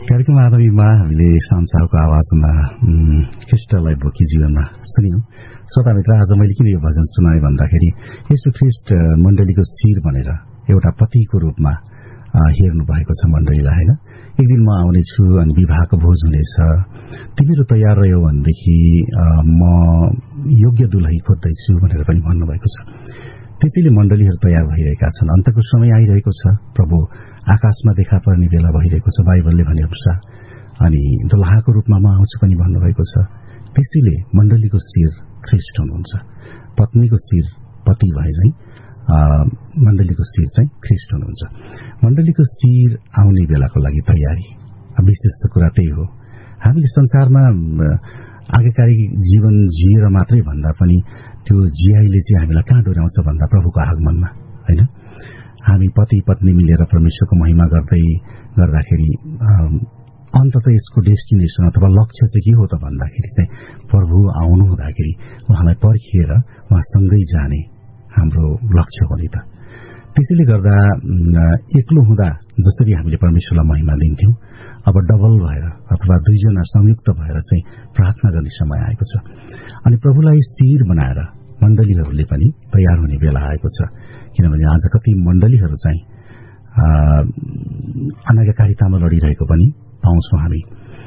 कार्यक्रम आदमीमा हामीले संसारको आवाजमा ख्रिस्टलाई भोकी जीवनमा सुन्यौं। श्रोता मित्र, आज मैले किन यो भजन सुनाएँ भन्दाखेरि येशू ख्रिस्ट मण्डलीको शिर भनेर एउटा पतिको रूपमा हेर्नु भएको छ मण्डलीलाई, होइन? एक दिन म आउनेछु अनि विवाहको भोज हुनेछ, तिमीहरू तयार रह्यौ भनेदेखि म योग्य दुलही खोज्दैछु भनेर पनि भन्नुभएको छ। त्यसैले मण्डलीहरू तयार भइरहेका छन्। अन्तको समय आइरहेको छ, प्रभु आकाशमा देखा पर्ने बेला भइरहेको छ बाइबलले भने अनुसार, अनि दुलहाको रूपमा म आउँछु पनि भन्नुभएको छ। त्यसैले मण्डलीको शिर ख्रिस्ट हुनुहुन्छ। पत्नीको शिर पति भए चाहिँ मण्डलीको शिर चाहिँ ख्रिस्ट हुनुहुन्छ। मण्डलीको शिर आउने बेलाको लागि तयारी विशेष त कुरा त्यही हो। हामीले संसारमा आज्ञाकारी जीवन जिएर मात्रै भन्दा पनि त्यो जियाइले चाहिँ हामीलाई कहाँ डोर्याउँछ भन्दा प्रभुको आगमनमा, होइन? हामी पति पत्नी मिलेर परमेश्वरको महिमा गर्दाखेरि अन्ततः यसको डेस्टिनेसन अथवा लक्ष्य चाहिँ के हो त भन्दाखेरि चाहिँ प्रभु आउनु हुँदाखेरि उहाँलाई पर्खिएर उहाँसँगै जाने हाम्रो लक्ष्य हो नि त। त्यसैले गर्दा एक्लो हुँदा जसरी हामीले परमेश्वरलाई महिमा दिन्थ्यौं, अब डबल भएर अथवा दुईजना संयुक्त भएर चाहिँ प्रार्थना गर्ने समय आएको छ। अनि प्रभुलाई शिर बनाएर मण्डलीहरूले पनि तयार हुने बेला आएको छ। किनभने आज कति मण्डलीहरू चाहिँ अनाज्ञाकारितामा लडिरहेको पनि पाउँछौं हामी।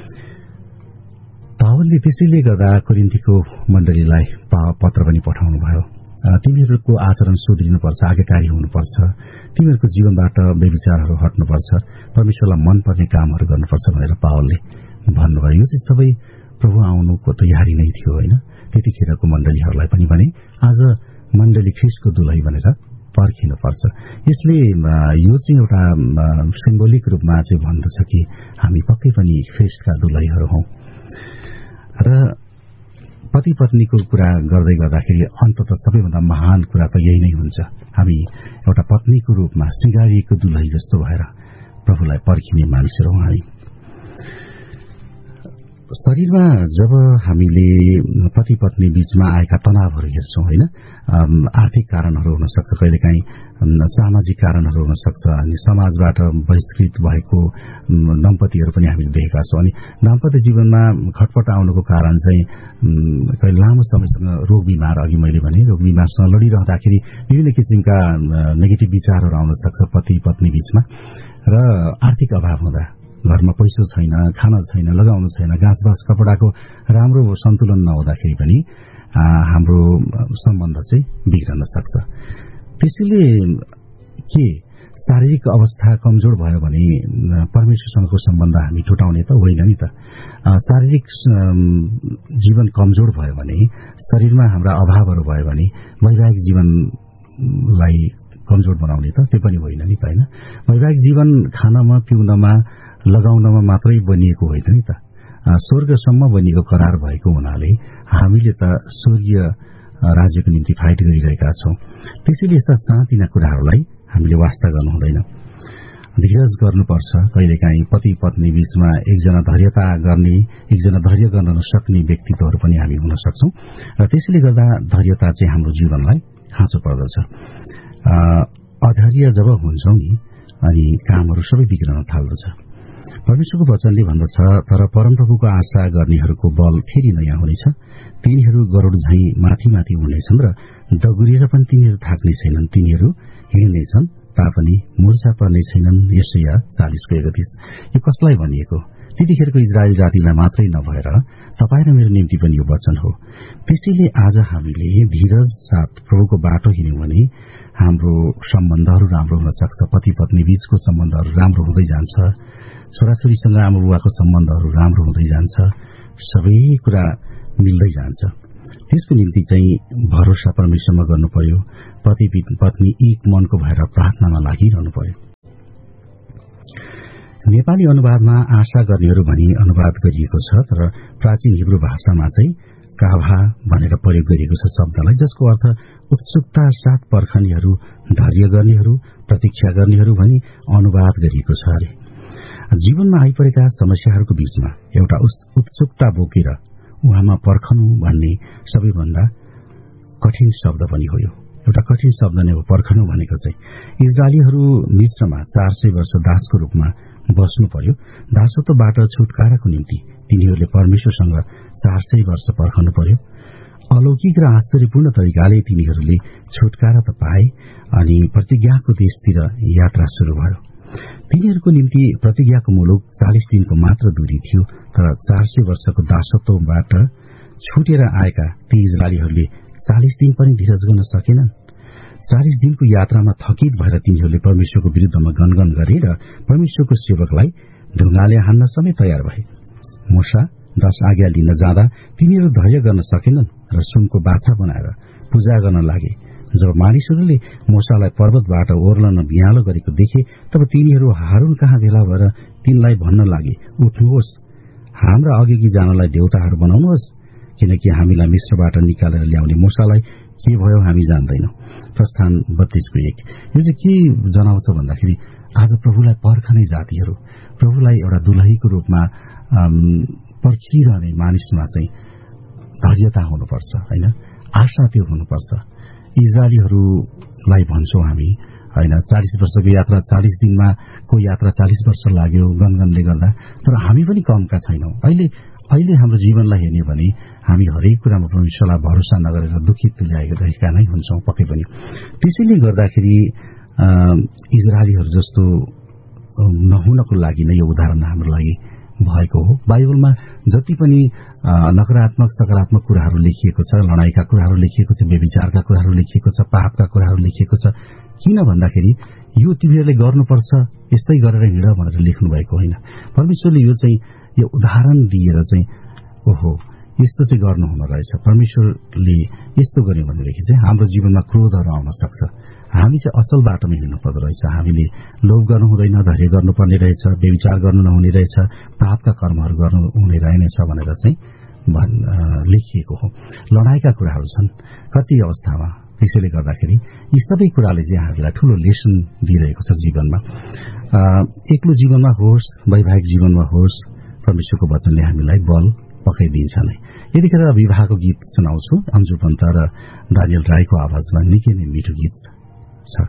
पावलले त्यसैले गर्दा कोरिन्थीको मण्डलीलाई पत्र पनि पठाउनु भयो। तिमीहरूको आचरण सुध्रिनुपर्छ, आज्ञाकारी हुनुपर्छ, तिमीहरूको जीवनबाट व्यभिचारहरू हट्नुपर्छ, परमेश्वरलाई मनपर्ने कामहरू गर्नुपर्छ भनेर पावलले भन्नुभयो। यो चाहिँ सबै प्रभु आउनुको तयारी नै थियो, होइन? त्यतिखेरको मण्डलीहरूलाई पनि भने आज मण्डली ख्रिस्टको दुलही भनेर पर्खिनुपर्छ। यसले यो चाहिँ एउटा सिम्बोलिक रूपमा चाहिँ भन्दछ कि हामी पक्कै पनि ख्रिस्टका दुलहीहरू हौं। र पति पत्नीको कुरा गर्दै गर्दाखेरि अन्ततः सबैभन्दा महान कुरा त यही नै हुन्छ। हामी एउटा पत्नीको रूपमा श्रृंगारिएको दुलही जस्तो भएर प्रभुलाई पर्खिने मानिसहरू हौं हामी। शरीरमा जब हामीले पति पत्नी बीचमा आएका तनावहरू हेर्छौं, होइन? आर्थिक कारणहरू हुन सक्छ, कहिलेकाहीँ सामाजिक कारणहरू हुन सक्छ, अनि समाजबाट बहिष्कृत भएको दम्पतिहरू पनि हामीले देखेका छौं। अनि दाम्पत्य जीवनमा खटपट आउनुको कारण चाहिँ कहिले लामो समयसँग रोग बिमार, अघि मैले भने रोग बिमारसँग लडिरहँदाखेरि विभिन्न किसिमका नेगेटिभ विचारहरू आउन सक्छ पति पत्नी बीचमा। र आर्थिक अभाव हुँदा घरमा पैसो छैन, खाना छैन, लगाउनु छैन, घाँसबास कपडाको राम्रो सन्तुलन नहुँदाखेरि पनि हाम्रो सम्बन्ध चाहिँ बिग्रन सक्छ। त्यसैले के शारीरिक अवस्था कमजोर भयो भने परमेश्वरसँगको सम्बन्ध हामी टुटाउने त होइन नि त। शारीरिक जीवन कमजोर भयो भने, शरीरमा हाम्रा अभावहरू भयो भने वैवाहिक जीवनलाई कमजोर बनाउने त त्यो पनि होइन नि त, होइन? वैवाहिक जीवन खानमा, पिउनमा, लगाउनमा मात्रै बनिएको होइन नि त। स्वर्गसम्म बनिएको करार भएको हुनाले हामीले त स्वर्गीय राज्यको निम्ति फाइट गरिरहेका छौं। त्यसैले यस्ता सानोतिना कुराहरूलाई हामीले वास्ता गर्नु हुँदैन, धीरज गर्नुपर्छ। कहिलेकाहीँ पति पत्नी बीचमा एकजना धैर्यता गर्ने, एकजना धैर्य गर्न नसक्ने व्यक्तित्वहरू पनि हामी हुन सक्छौं। र त्यसैले गर्दा धैर्यता चाहिँ हाम्रो जीवनलाई खाँचो पर्दछ। अधैर्य जब हुन्छौं नि, अनि कामहरू सबै बिग्रन थाल्दछ। परमेश्वरको वचनले भन्दछ, तर परमप्रभुको आशा गर्नेहरूको बल फेरि नयाँ हुनेछ, तिनीहरू गरुड झैं माथि माथि उड्नेछन् र डगुरेर पनि तिनीहरू थाक्ने छैनन्, तिनीहरू हिँड्नेछन् तापनि मूर्छा पर्ने छैनन्। यशाया 40:31। यो कसलाई भनिएको? त्यतिखेरको इजरायल जातिलाई मात्रै नभएर तपाईँ र मेरो निम्ति पनि यो वचन हो। त्यसैले आज हामीले धीरज साथ प्रभुको बाटो हिँड्यौं भने हाम्रो सम्बन्धहरू राम्रो हुन सक्छ, पति पत्नी बीचको सम्बन्धहरू राम्रो हुँदै जान्छ, छोराछोरीसँग आमा बुवाको सम्बन्धहरू राम्रो हुँदै जान्छ, सबै कुरा मिल्दै जान्छ। त्यसको निम्ति चाहिँ भरोसा परमेश्वरमा गर्नु पर्यो। पति पत्नी एक मनको भएर प्रार्थनामा लागिरहनु पर्यो। नेपाली अनुवादमा आशा गर्नेहरू भनी अनुवाद गरिएको छ, तर प्राचीन हिब्रू भाषामा चाहिँ काभा भनेर प्रयोग गरिएको छ शब्दलाई, जसको अर्थ उत्सुकता साथ पर्खनेहरू, धैर्य गर्नेहरू, प्रतीक्षा गर्नेहरू भनी अनुवाद गरिएको छ अरे। जीवनमा आइपरेका समस्याहरूको बीचमा एउटा उत्सुकता बोकेर उहाँमा पर्खनु भन्ने सबैभन्दा कठिन शब्द पनि हो। यो एउटा कठिन शब्द नै हो पर्खनु भनेको चाहिँ। इजरायलीहरू मिस्रमा 400 वर्ष दासको रूपमा बस्नु पर्यो। दासत्वबाट छुटकाराको निम्ति तिनीहरूले परमेश्वरसँग 400 वर्ष पर्खनु पर्यो। अलौकिक र आश्चर्यपूर्ण तरिकाले तिनीहरूले छुटकारा त पाए अनि प्रतिज्ञाको देशतिर यात्रा शुरू भयो। तिनीहरूको निम्ति प्रतिज्ञाको मुलुक 40 दिनको मात्र दूरी थियो, तर 400 वर्षको दासत्वबाट छुटेर आएका ती इजरायलीहरूले 40 दिन पनि धीरज गर्न सकेनन्। 40 दिनको यात्रामा थकित भएर तिनीहरूले परमेश्वरको विरुद्धमा गनगन गरे र परमेश्वरको सेवकलाई ढुङ्गाले हान्न समेत तयार भए। मूसा 10 आज्ञा लिन जाँदा तिनीहरू धैर्य गर्न सकेनन् र सुनको बाछा बनाएर पूजा गर्न लागे। जब मानिसहरूले मूसालाई पर्वतबाट ओर्लन भियालो गरेको देखे, तब तिनीहरू हारून कहाँ भेला भएर तिनलाई भन्न लागे, उठ्नुहोस्, हाम्रा अघि जानलाई देवताहरू बनाउनुहोस्, किनकि हामीलाई मिश्रबाट निकालेर ल्याउने मूसालाई के भयो हामी जान्दैनौं। प्रस्थान 32:1। यो चाहिँ के जनाउँछ भन्दाखेरि आज प्रभुलाई पर्खने जातिहरू, प्रभुलाई एउटा दुलहीको रूपमा पर्खिरहने मानिसमा चाहिँ धैर्यता हुनुपर्छ, होइन, आशा त्यो हुनुपर्छ। इजरायलीहरूलाई भन्छौं हामी, होइन, 40 वर्षको यात्रा 40 दिनमा को यात्रा 40 वर्ष लाग्यो गनगनले गर्दा, तर हामी पनि कमका छैनौं। अहिले हाम्रो जीवनलाई हेर्ने भने हामी हरेक कुरामा परमेश्वरलाई भरोसा नगरेर दुखित तुल्याइरहेका नै हुन्छौं पक्कै पनि। त्यसैले गर्दाखेरि इजरायलीहरू जस्तो नहुनको लागि नै यो उदाहरण हाम्रो लागि भएको हो। बाइबलमा जति पनि नकारात्मक सकारात्मक कुराहरू लेखिएको छ, लडाईका कुराहरू लेखिएको छ, व्यभिचारका कुराहरू लेखिएको छ, पापका कुराहरू लेखिएको छ, किन भन्दाखेरि यो तिमीहरूले गर्नुपर्छ, यस्तै गरेर हिँड भनेर लेख्नु भएको होइन। परमेश्वरले यो उदाहरण दिएर चाहिँ ओहो यस्तो चाहिँ गर्नु हुन रहेछ, परमेश्वरले यस्तो गर्यो भनेदेखि चाहिँ हाम्रो जीवनमा क्रोधहरू आउन सक्छ। हामी चाहिँ असल बाटोमा हिँड्नु पर्दो रहेछ। हामीले लोभ गर्नु हुँदैन, धैर्य गर्नुपर्ने रहेछ, व्यभिचार गर्नु नहुने रहेछ, पापका कर्महरू गर्नु हुने रहेनछ भनेर चाहिँ लेखिएको हो। लडाईका कुराहरू छन् कति अवस्थामा। त्यसैले गर्दाखेरि यी सबै कुराले चाहिँ हामीलाई ठूलो लेसन दिइरहेको छ जीवनमा। एक्लो जीवनमा होस्, वैवाहिक जीवनमा होस्, परमेश्वरको वचनले हामीलाई बल पकाइदिन्छ नै। यतिखेर विवाहको गीत सुनाउँछु, अन्जु पन्त र दानियल राईको आवाजमा निकै नै मिठो गीत।